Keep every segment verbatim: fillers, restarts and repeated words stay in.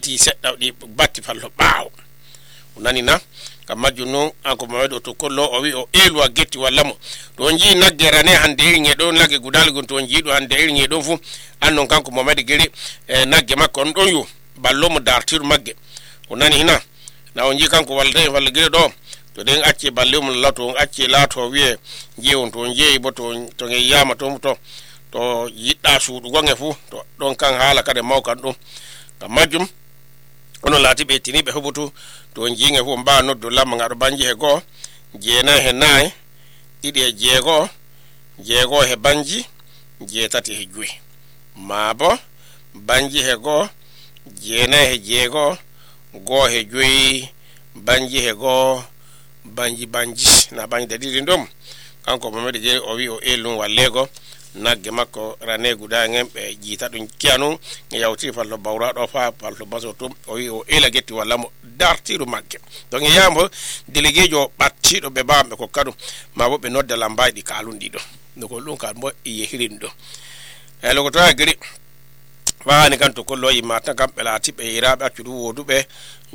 tati sedda di batti fallo baaw nani na kam majjum non anko mawedo to kollo o wi o elu a getti walla mo to nji naggerane hande iri don lage gudal gon to nji do hande iri don fu annon kanko mamadi gere e nagge makko on don yo ballo mo dartir magge o nani hina na on nji kanko walde walla gere do to den acce balle mo lato on acce lato wiye jeewon to jeeyi bo to to nge yama to to to yidda suudu gonge fu to don kan hala kade mawkan dum kam majjum ono lati be tini be hubutu to njinge fu mba noddo lamma ngado banji he go jeena he nay didi e jeego jeego he banji jeetati he juwi maabo banji he go jeena he jeego go he juwi banji he go banji banji na banji de didi ndom kanko mamede je o wi o elun wallego nagge makko rane guda ngembe jita dun kianu yawti fallo bawra do fa fallo baso tum o wi o ela getti walla mo dartiru magge donc yambo délégué jo battido be bambe ko kadu ma bo be nodda lambaydi kalundi do no ko lun ka mo yehirin do e lo ko to agri waani kan to kollo yi mata kambe lati be irabe accudu wodube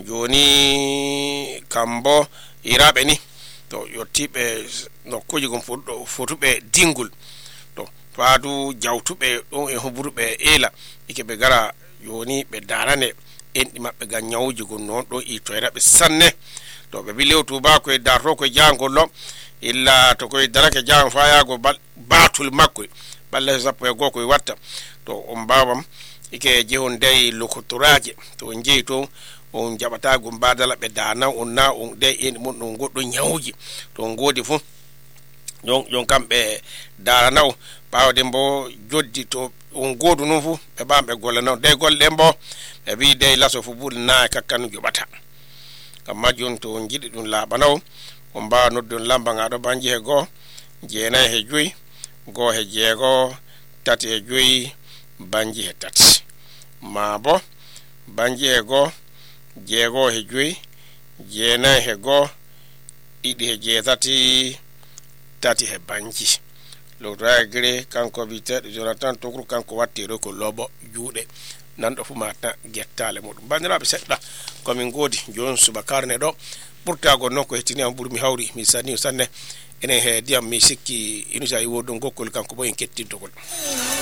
joni kambo irabe ni to yottibe no kuji gum fuddo fotube dingul faadu jawtube don e huburbe ela ike be gara yoni be darane endi mabbe ga nyawji gon non do i toyrabe sanne to be bilewtu ba ko darto ko jangollo illa to ko darake jang faayago batul makko balle zappo e goko watta to on babam ike jehon dey lokotoraje to njeyi to on jabata go badala be dana on na on dey en mon non goddo nyawji to ngodi fu yon yon kambe daranaw baawde mbo joddi to on godu non fu be bambe golle non de golle mbo e bi de laso fu bul na kakkanu jobata kam majjon to ngidi dun labanaw on ba noddon lamba ngado banji he go jeena he joyi go he jeego tati he joyi banji he tati maabo banji he go jeego he joyi jeena he go idi he jeetati tati he banji lo ragre kanko bite Jonathan Tokru kanko wattiro ko lobo juude nando fu mata gettale modum bandirabe sedda ko min godi jon subakarne do burta go nokko hetini am burmi hawri mi sani sanne ene he diam mi sikki inusa yi wodon gokkol kanko bo en kettinto gol